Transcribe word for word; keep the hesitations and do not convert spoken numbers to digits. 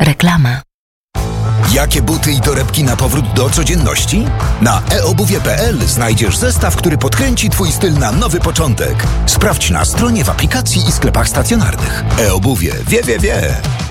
Reklama. Jakie buty i torebki na powrót do codzienności? Na e obuwie kropka pe el znajdziesz zestaw, który podkręci Twój styl na nowy początek. Sprawdź na stronie, w aplikacji i sklepach stacjonarnych. e-obuwie. Wie, wie, wie.